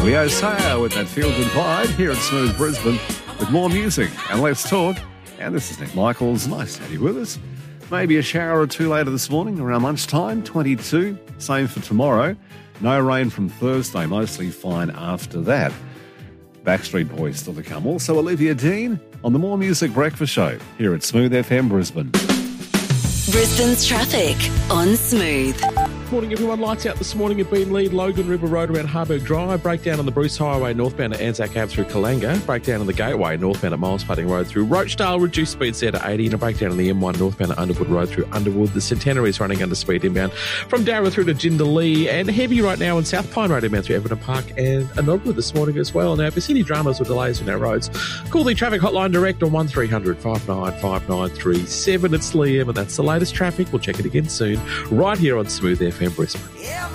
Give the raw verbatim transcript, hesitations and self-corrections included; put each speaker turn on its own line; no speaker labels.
Leo Sayer with that Feel Good Vibe here at Smooth Brisbane with more music and let's talk. And this is Nick Michaels. Nice to have you with us. Maybe a shower or two later this morning around lunchtime, twenty-two. Same for tomorrow. No rain from Thursday, mostly fine after that. Backstreet Boys still to come. Also Olivia Dean on the More Music Breakfast Show here at Smooth F M Brisbane.
Brisbane's traffic on Smooth.
Morning, everyone. Lights out this morning at Beenleigh, Logan River Road around Harburg Drive. Breakdown on the Bruce Highway northbound at Anzac Ave through Kalanga. Breakdown on the Gateway northbound at Miles Pudding Road through Rochdale. Reduced speed set at eighty. And a breakdown on the M one northbound at Underwood Road through Underwood. The Centenary is running under speed inbound from Darra through to Jindalee. And heavy right now on South Pine Road inbound through Everton Park and Anogwood this morning as well. Now, if there's any dramas or delays on our roads, call the traffic hotline direct on one three hundred five nine five nine three seven. It's Liam, and that's the latest traffic. We'll check it again soon right here on Smooth F M Brisbane.